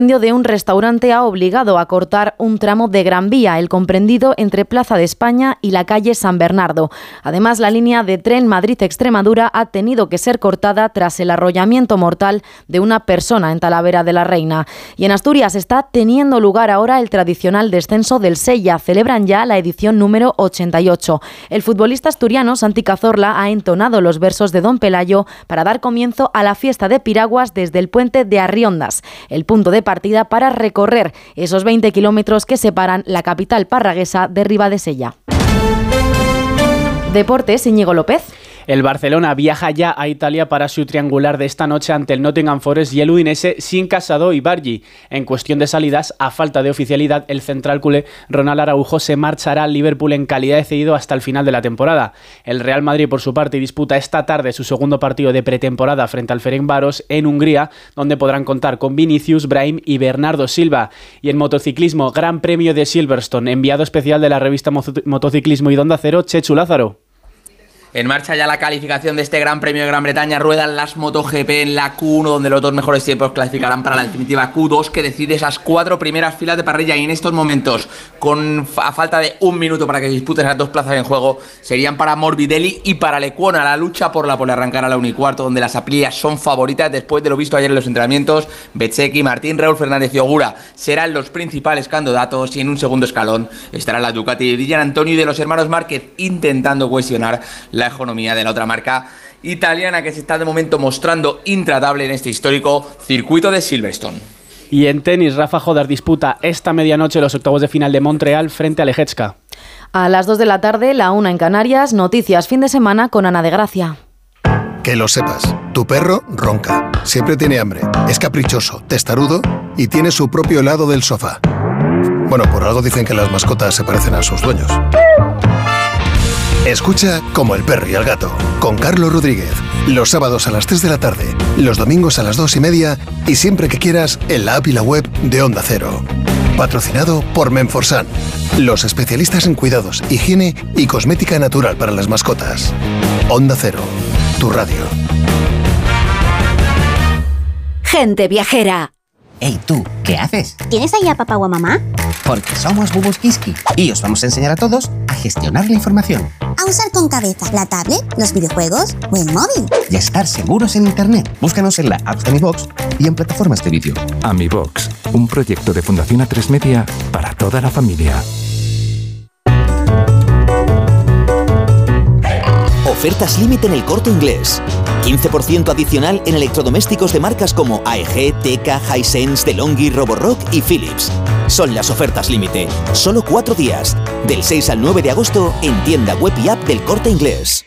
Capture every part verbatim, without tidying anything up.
de un restaurante ha obligado a cortar un tramo de Gran Vía, el comprendido entre Plaza de España y la calle San Bernardo. Además, la línea de tren Madrid-Extremadura ha tenido que ser cortada tras el arrollamiento mortal de una persona en Talavera de la Reina. Y en Asturias está teniendo lugar ahora el tradicional descenso del Sella. Celebran ya la edición número ochenta y ocho. El futbolista asturiano Santi Cazorla ha entonado los versos de Don Pelayo para dar comienzo a la fiesta de piraguas desde el puente de Arriondas, el punto de partida para recorrer esos veinte kilómetros que separan la capital parraguesa de Ribadesella. Deportes, Íñigo López. El Barcelona viaja ya a Italia para su triangular de esta noche ante el Nottingham Forest y el Udinese sin Casado y Bargi. En cuestión de salidas, a falta de oficialidad, el central culé Ronald Araujo se marchará al Liverpool en calidad de cedido hasta el final de la temporada. El Real Madrid, por su parte, disputa esta tarde su segundo partido de pretemporada frente al Ferencváros en Hungría, donde podrán contar con Vinicius, Brahim y Bernardo Silva. Y en motociclismo, Gran Premio de Silverstone, enviado especial de la revista Motociclismo y Onda Cero, Chechu Lázaro. En marcha ya la calificación de este Gran Premio de Gran Bretaña. Ruedan las MotoGP en la Q uno, donde los dos mejores tiempos clasificarán para la definitiva Q dos, que decide esas cuatro primeras filas de parrilla. Y en estos momentos, con a falta de un minuto para que se disputen esas dos plazas en juego, serían para Morbidelli y para Lecuona. La lucha por la pole arrancar a la una y cuarto, donde las Aprilia son favoritas después de lo visto ayer en los entrenamientos. Bezzecchi, Martín, Raúl Fernández y Ogura serán los principales candidatos, y en un segundo escalón estará la Ducati de Villan Antonio y de los hermanos Márquez, intentando cuestionar la economía de la otra marca italiana, que se está de momento mostrando intratable en este histórico circuito de Silverstone. Y en tenis, Rafa Jodar disputa esta medianoche los octavos de final de Montreal frente a Lejecka. A las dos de la tarde, la una en Canarias, noticias fin de semana con Ana de Gracia. Que lo sepas, tu perro ronca, siempre tiene hambre, es caprichoso, testarudo y tiene su propio helado del sofá. Bueno, por algo dicen que las mascotas se parecen a sus dueños. Escucha Como el perro y el gato, con Carlos Rodríguez, los sábados a las tres de la tarde, los domingos a las dos y media y siempre que quieras en la app y la web de Onda Cero. Patrocinado por Menforsan, los especialistas en cuidados, higiene y cosmética natural para las mascotas. Onda Cero, tu radio. Gente viajera. Hey, tú, ¿qué haces? ¿Tienes ahí a papá o a mamá? Porque somos Bubus Kiski y os vamos a enseñar a todos a gestionar la información. A usar con cabeza la tablet, los videojuegos o el móvil. Y a estar seguros en internet. Búscanos en la app de AmiBox y en plataformas de vídeo. AmiBox, un proyecto de Fundación A tres Media para toda la familia. Ofertas límite en El Corte Inglés. quince por ciento adicional en electrodomésticos de marcas como A E G, Teka, Hisense, DeLonghi, Roborock y Philips. Son las ofertas límite. Solo cuatro días. Del seis al nueve de agosto en tienda web y app del Corte Inglés.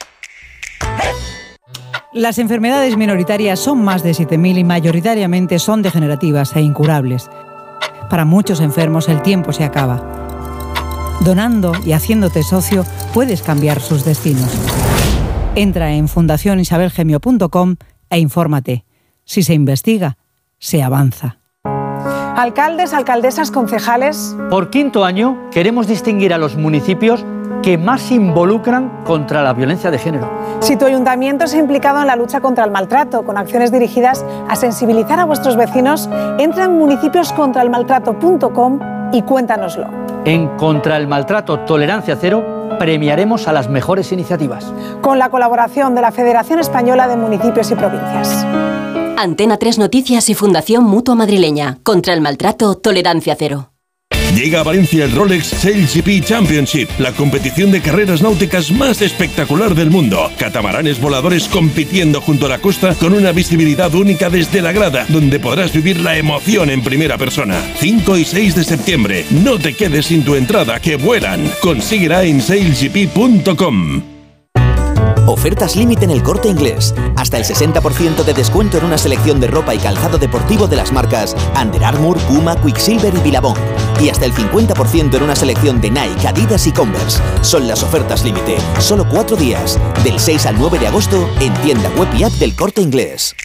Las enfermedades minoritarias son más de siete mil y mayoritariamente son degenerativas e incurables. Para muchos enfermos el tiempo se acaba. Donando y haciéndote socio puedes cambiar sus destinos. Entra en fundación isabel gemio punto com e infórmate. Si se investiga, se avanza. Alcaldes, alcaldesas, concejales. Por quinto año queremos distinguir a los municipios que más se involucran contra la violencia de género. Si tu ayuntamiento se ha implicado en la lucha contra el maltrato con acciones dirigidas a sensibilizar a vuestros vecinos, entra en municipios contra el maltrato punto com y cuéntanoslo. En Contra el Maltrato Tolerancia Cero premiaremos a las mejores iniciativas. Con la colaboración de la Federación Española de Municipios y Provincias. Antena tres Noticias y Fundación Mutua Madrileña. Contra el Maltrato Tolerancia Cero. Llega a Valencia el Rolex Sail G P Championship, la competición de carreras náuticas más espectacular del mundo. Catamaranes voladores compitiendo junto a la costa con una visibilidad única desde la grada, donde podrás vivir la emoción en primera persona. cinco y seis de septiembre. No te quedes sin tu entrada, que vuelan. Consíguela en sail g p punto com. Ofertas límite en El Corte Inglés. Hasta el sesenta por ciento de descuento en una selección de ropa y calzado deportivo de las marcas Under Armour, Puma, Quicksilver y Billabong. Y hasta el cincuenta por ciento en una selección de Nike, Adidas y Converse. Son las ofertas límite. Solo cuatro días. Del seis al nueve de agosto en tienda web y app del Corte Inglés.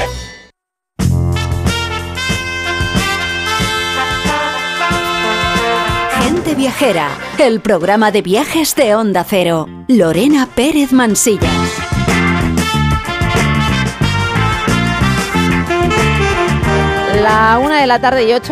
Gente viajera. El programa de viajes de Onda Cero. Lorena Pérez Mansillas. La una de la tarde y ocho.